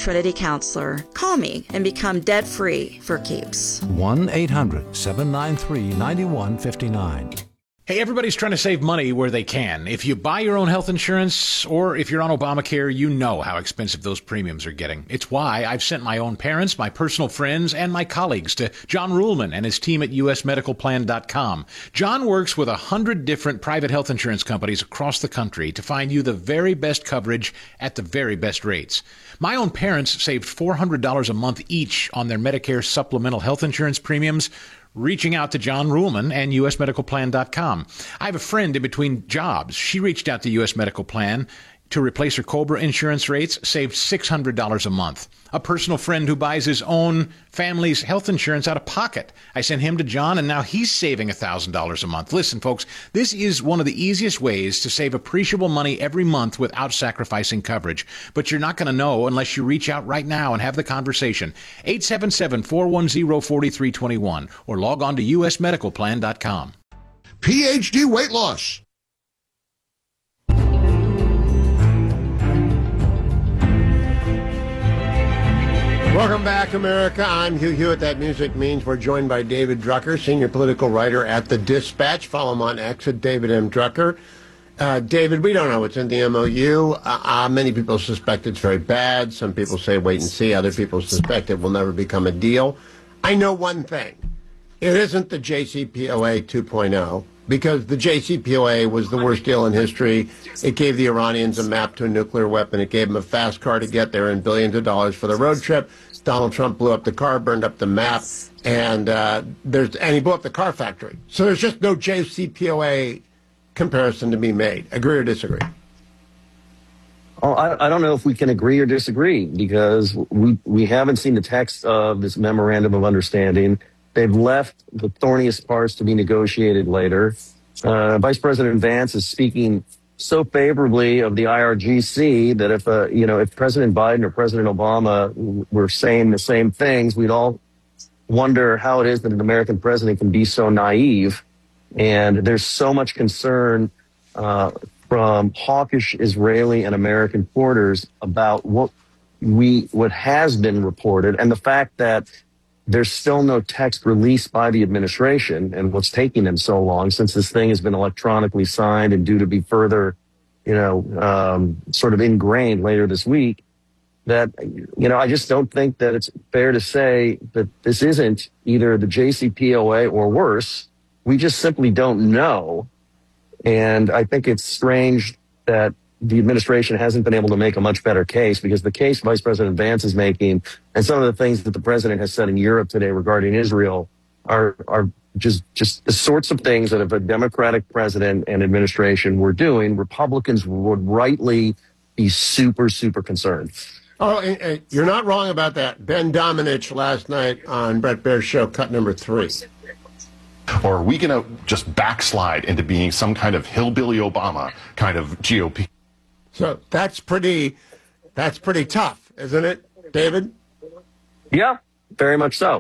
Trinity counselor. Call me and become debt-free for keeps. 1-800-793-9159. Hey, everybody's trying to save money where they can. If you buy your own health insurance or if you're on Obamacare, you know how expensive those premiums are getting. It's why I've sent my own parents, my personal friends, and my colleagues to John Ruhlman and his team at usmedicalplan.com. John works with 100 different private health insurance companies across the country to find you the very best coverage at the very best rates. My own parents saved $400 a month each on their Medicare supplemental health insurance premiums, reaching out to John Ruhlman and usmedicalplan.com. I have a friend in between jobs. She reached out to US Medical Plan to replace her COBRA insurance rates, saved $600 a month. A personal friend who buys his own family's health insurance out of pocket. I sent him to John, and now he's saving $1,000 a month. Listen, folks, this is one of the easiest ways to save appreciable money every month without sacrificing coverage. But you're not going to know unless you reach out right now and have the conversation. 877-410-4321 or log on to usmedicalplan.com. PhD weight loss. Welcome back, America. I'm Hugh Hewitt. That music means we're joined by David Drucker, senior political writer at The Dispatch. Follow him on X at David M. Drucker. David, we don't know what's in the MOU. Many people suspect it's very bad. Some people say wait and see. Other people suspect it will never become a deal. I know one thing. It isn't the JCPOA 2.0, because the JCPOA was the worst deal in history. It gave the Iranians a map to a nuclear weapon. It gave them a fast car to get there and billions of dollars for the road trip. Donald Trump blew up the car, burned up the map, and he blew up the car factory. So there's just no JCPOA comparison to be made. Agree or disagree? Oh, I don't know if we can agree or disagree, because we haven't seen the text of this memorandum of understanding. They've left the thorniest parts to be negotiated later. Vice President Vance is speaking so favorably of the IRGC that if President Biden or President Obama were saying the same things, we'd all wonder how it is that an American president can be so naive. And there's so much concern from hawkish Israeli and American quarters about what has been reported, and the fact that there's still no text released by the administration, and what's taking them so long, since this thing has been electronically signed and due to be further, sort of ingrained later this week, that, I just don't think that it's fair to say that this isn't either the JCPOA or worse. We just simply don't know. And I think it's strange that the administration hasn't been able to make a much better case, because the case Vice President Vance is making and some of the things that the president has said in Europe today regarding Israel are just the sorts of things that if a Democratic president and administration were doing, Republicans would rightly be super, super concerned. Oh, and you're not wrong about that. Ben Domenech last night on Bret Baier's show, cut number 3. Or are we going to just backslide into being some kind of hillbilly Obama kind of GOP? So that's pretty tough, isn't it, David? Yeah, very much so.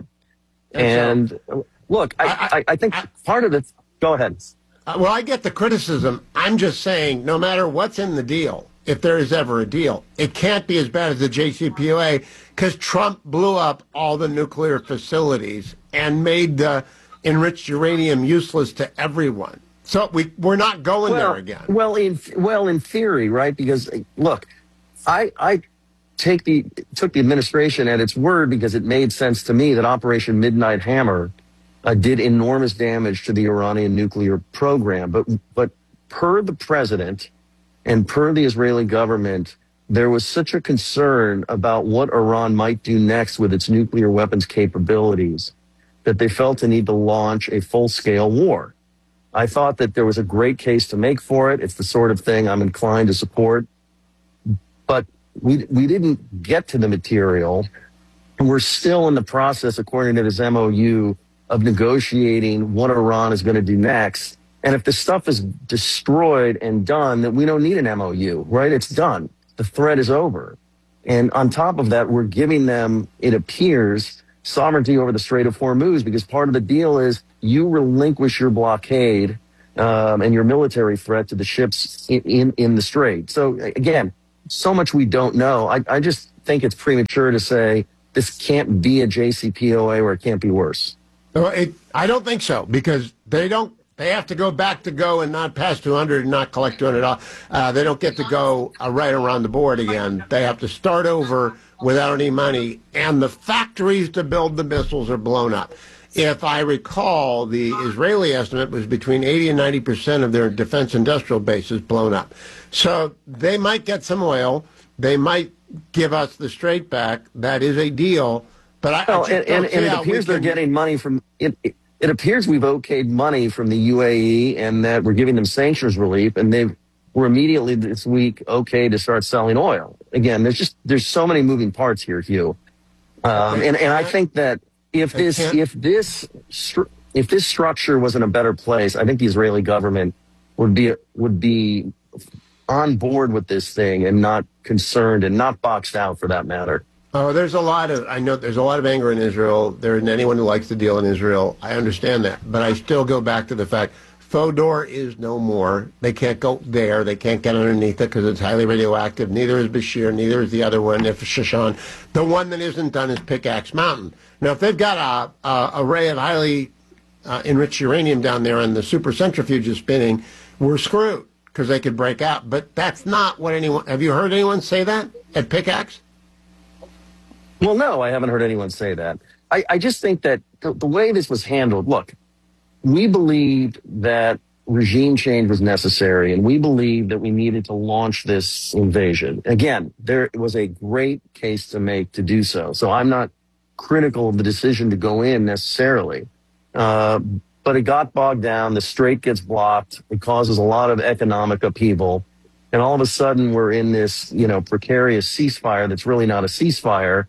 And look, I think part of it, go ahead. Well, I get the criticism. I'm just saying, no matter what's in the deal, if there is ever a deal, it can't be as bad as the JCPOA, because Trump blew up all the nuclear facilities and made the enriched uranium useless to everyone. So we're not going there again. Well, in theory, right? Because look, I took the administration at its word, because it made sense to me that Operation Midnight Hammer did enormous damage to the Iranian nuclear program. But per the president and per the Israeli government, there was such a concern about what Iran might do next with its nuclear weapons capabilities that they felt a need to launch a full-scale war. I thought that there was a great case to make for it. It's the sort of thing I'm inclined to support. But we didn't get to the material. We're still in the process, according to this MOU, of negotiating what Iran is going to do next. And if the stuff is destroyed and done, then we don't need an MOU, right? It's done. The threat is over. And on top of that, we're giving them, it appears, sovereignty over the Strait of Hormuz, because part of the deal is you relinquish your blockade and your military threat to the ships in the strait. So again, so much we don't know. I just think it's premature to say this can't be a JCPOA or it can't be worse. I don't think so, because they have to go back to go and not pass 200 and not collect $200. They don't get to go right around the board again. They have to start over without any money, and the factories to build the missiles are blown up. If I recall, the Israeli estimate was between 80 and 90% of their defense industrial base is blown up. So they might get some oil. They might give us the Strait back. That is a deal. But it appears they're getting money from it. It appears we've okayed money from the UAE and that we're giving them sanctions relief, and they were immediately this week okay to start selling oil. Again, there's so many moving parts here, Hugh. And I think that if this structure was in a better place, I think the Israeli government would be on board with this thing and not concerned and not boxed out, for that matter. Oh, I know there's a lot of anger in Israel. There isn't anyone who likes to deal in Israel. I understand that. But I still go back to the fact Fodor is no more. They can't go there. They can't get underneath it because it's highly radioactive. Neither is Bashir. Neither is the other one, Shashan. The one that isn't done is Pickaxe Mountain. Now, if they've got a array of highly enriched uranium down there and the supercentrifuge is spinning, we're screwed because they could break out. But that's not what anyone... Have you heard anyone say that at Pickaxe? Well, no, I haven't heard anyone say that. I just think that the way this was handled, look, we believed that regime change was necessary, and we believed that we needed to launch this invasion. Again, there was a great case to make to do so. So I'm not critical of the decision to go in necessarily. But it got bogged down. The Strait gets blocked. It causes a lot of economic upheaval. And all of a sudden, we're in this, precarious ceasefire that's really not a ceasefire.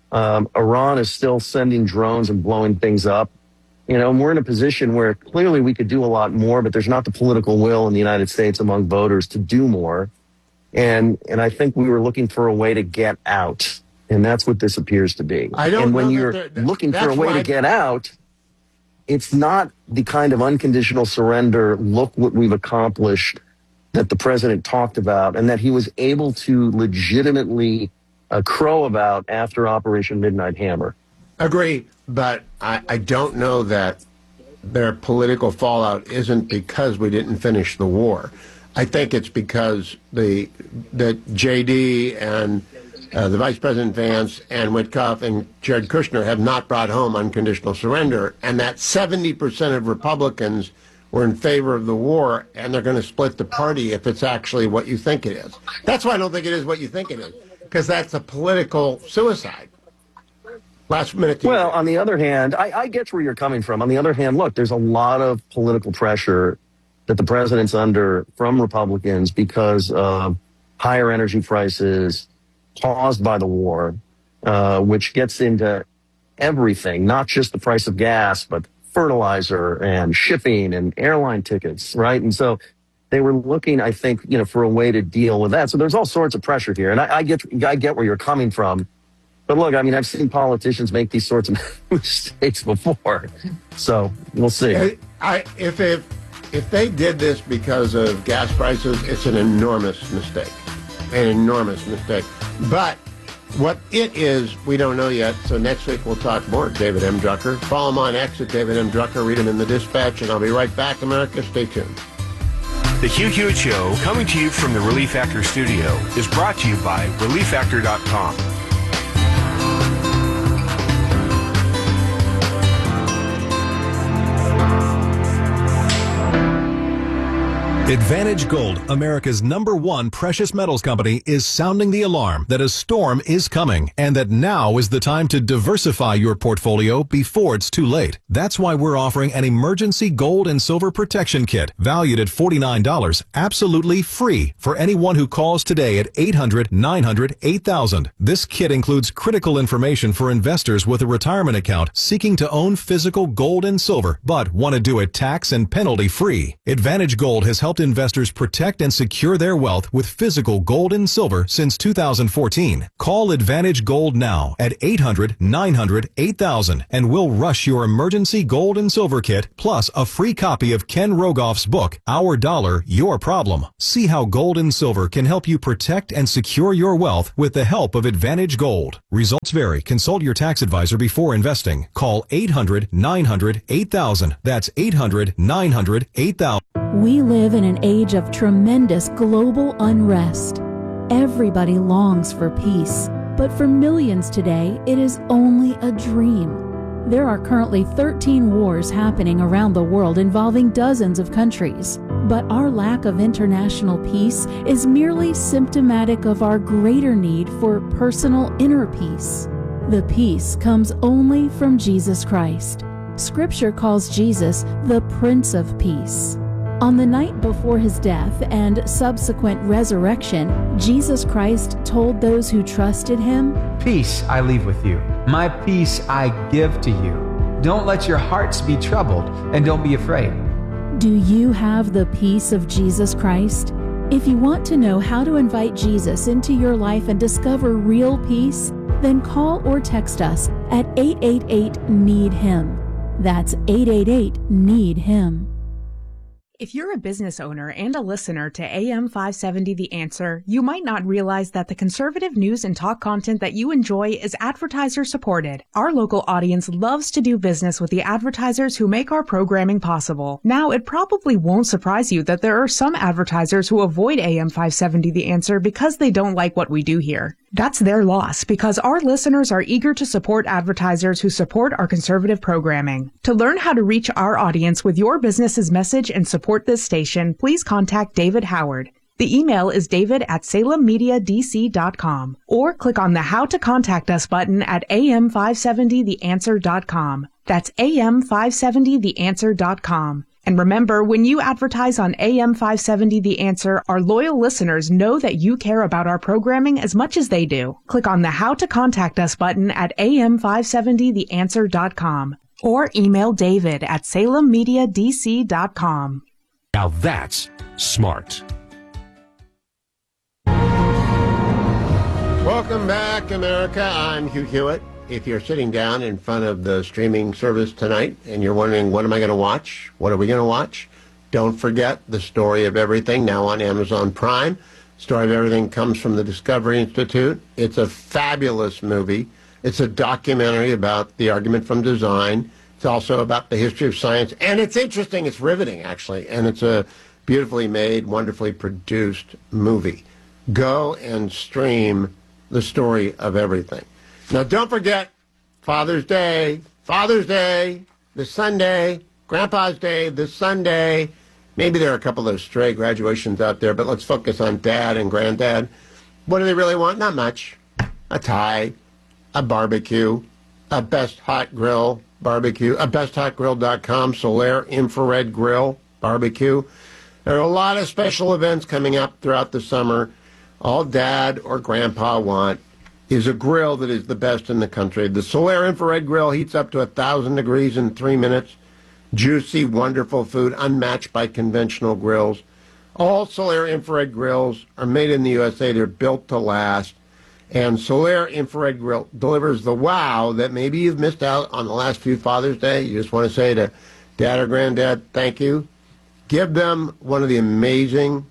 Iran is still sending drones and blowing things up. And we're in a position where clearly we could do a lot more, but there's not the political will in the United States among voters to do more. And I think we were looking for a way to get out. And that's what this appears to be. And when you're looking for a way to get out, it's not the kind of unconditional surrender, look what we've accomplished, that the president talked about and that he was able to legitimately crow about after Operation Midnight Hammer. Agree, but I don't know that their political fallout isn't because we didn't finish the war. I think it's because that JD and the Vice President Vance and Witkoff and Jared Kushner have not brought home unconditional surrender, and that 70% of Republicans were in favor of the war, and they're going to split the party if it's actually what you think it is. That's why I don't think it is what you think it is, because that's a political suicide. Last minute. Well, on the other hand, I get where you're coming from. On the other hand, look, there's a lot of political pressure that the president's under from Republicans because of higher energy prices caused by the war, which gets into everything, not just the price of gas, but fertilizer and shipping and airline tickets, right? And so they were looking, I think, for a way to deal with that. So there's all sorts of pressure here. And I get where you're coming from. But look, I mean, I've seen politicians make these sorts of mistakes before. So we'll see. If they did this because of gas prices, it's an enormous mistake. An enormous mistake. But what it is, we don't know yet. So next week we'll talk more. David M. Drucker. Follow him on X at David M. Drucker. Read him in the Dispatch. And I'll be right back, America. Stay tuned. The Hugh Hewitt Show, coming to you from the Relief Factor studio, is brought to you by ReliefFactor.com. Advantage Gold, America's #1 precious metals company, is sounding the alarm that a storm is coming and that now is the time to diversify your portfolio before it's too late. That's why we're offering an emergency gold and silver protection kit valued at $49, absolutely free for anyone who calls today at 800-900-8000. This kit includes critical information for investors with a retirement account seeking to own physical gold and silver, but want to do it tax and penalty free. Advantage Gold has helped helped investors protect and secure their wealth with physical gold and silver since 2014. Call Advantage Gold now at 800-900-8000 and we'll rush your emergency gold and silver kit plus a free copy of Ken Rogoff's book, Our Dollar, Your Problem. See how gold and silver can help you protect and secure your wealth with the help of Advantage Gold. Results vary. Consult your tax advisor before investing. Call 800-900-8000. That's 800-900-8000. We live in an age of tremendous global unrest. Everybody longs for peace, but for millions today, it is only a dream. There are currently 13 wars happening around the world involving dozens of countries. But our lack of international peace is merely symptomatic of our greater need for personal inner peace. The peace comes only from Jesus Christ. Scripture calls Jesus the Prince of Peace. On the night before his death and subsequent resurrection, Jesus Christ told those who trusted him, "Peace I leave with you. My peace I give to you. Don't let your hearts be troubled, and don't be afraid." Do you have the peace of Jesus Christ? If you want to know how to invite Jesus into your life and discover real peace, then call or text us at 888-NEED-HIM. That's 888-NEED-HIM. If you're a business owner and a listener to AM 570 The Answer, you might not realize that the conservative news and talk content that you enjoy is advertiser supported. Our local audience loves to do business with the advertisers who make our programming possible. Now, it probably won't surprise you that there are some advertisers who avoid AM 570 The Answer because they don't like what we do here. That's their loss, because our listeners are eager to support advertisers who support our conservative programming. To learn how to reach our audience with your business's message and support this station, please contact David Howard. The email is david@salemmediadc.com, or click on the How to Contact Us button at am570theanswer.com. That's am570theanswer.com. And remember, when you advertise on AM 570 The Answer, our loyal listeners know that you care about our programming as much as they do. Click on the How to Contact Us button at am570theanswer.com or email David at salemmediadc.com. Now that's smart. Welcome back, America. I'm Hugh Hewitt. If you're sitting down in front of the streaming service tonight and you're wondering, what am I going to watch? What are we going to watch? Don't forget The Story of Everything, now on Amazon Prime. Story of Everything comes from the Discovery Institute. It's a fabulous movie. It's a documentary about the argument from design. It's also about the history of science. And it's interesting. It's riveting, actually. And it's a beautifully made, wonderfully produced movie. Go and stream The Story of Everything. Now, don't forget Father's Day, this Sunday, Grandpa's Day, this Sunday. Maybe there are a couple of stray graduations out there, but let's focus on Dad and Granddad. What do they really want? Not much. A tie, a barbecue, a Best Hot Grill barbecue, a BestHotGrill.com, Solaire Infrared Grill barbecue. There are a lot of special events coming up throughout the summer. All Dad or Grandpa want is a grill that is the best in the country. The Solaire Infrared Grill heats up to 1,000 degrees in 3 minutes. Juicy, wonderful food, unmatched by conventional grills. All Solaire Infrared Grills are made in the USA. They're built to last. And Solaire Infrared Grill delivers the wow that maybe you've missed out on the last few Father's Day. You just want to say to Dad or Granddad, thank you. Give them one of the amazing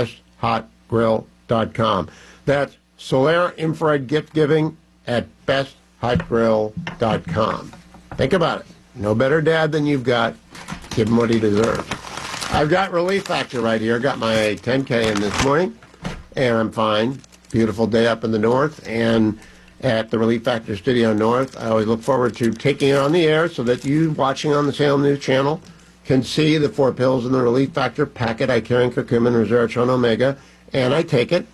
BestHotGrill.com. That's Solaire Infrared Gift Giving at BestHotGrill.com. Think about it. No better dad than you've got. Give him what he deserves. I've got Relief Factor right here. Got my 10K in this morning, and I'm fine. Beautiful day up in the north, and at the Relief Factor Studio North. I always look forward to taking it on the air so that you watching on the Salem News Channel can see the 4 pills in the Relief Factor packet. I carry curcumin, resveratrol, omega, and I take it.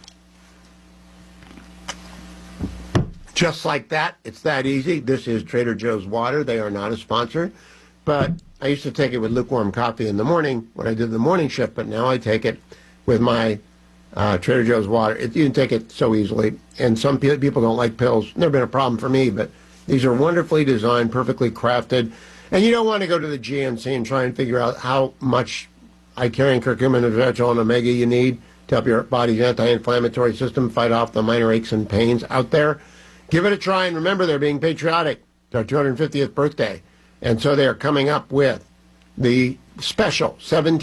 Just like that. It's that easy. This is Trader Joe's water. They are not a sponsor, but I used to take it with lukewarm coffee in the morning when I did the morning shift, but now I take it with my Trader Joe's water. You can take it so easily, and some people don't like pills. Never been a problem for me, but these are wonderfully designed, perfectly crafted, and you don't want to go to the GNC and try and figure out how much carrying curcumin and vegetable and omega you need to help your body's anti-inflammatory system fight off the minor aches and pains out there. Give it a try, and remember, they're being patriotic. It's our 250th birthday, and so they are coming up with the special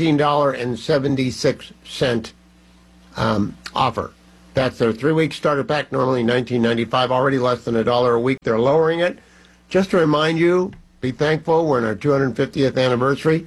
$17.76 offer. That's their 3-week starter pack, normally $19.95, already less than $1 a week. They're lowering it. Just to remind you, be thankful, we're in our 250th anniversary.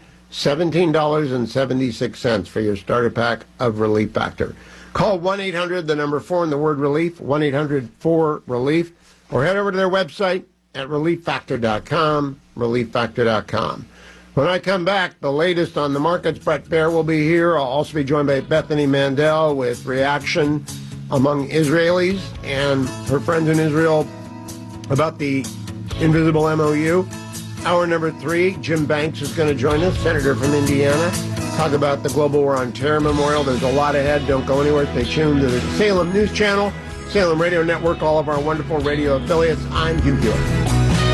$17.76 for your starter pack of Relief Factor. Call 1-800, the number 4 and the word relief, 1-800-4-RELIEF, or head over to their website at relieffactor.com, relieffactor.com. When I come back, the latest on the markets, Brett Baer will be here. I'll also be joined by Bethany Mandel with reaction among Israelis and her friends in Israel about the invisible MOU. Hour number 3, Jim Banks is going to join us, senator from Indiana, talk about the Global War on Terror Memorial. There's a lot ahead. Don't go anywhere. Stay tuned to the Salem News Channel, Salem Radio Network, all of our wonderful radio affiliates. I'm Hugh Hewitt.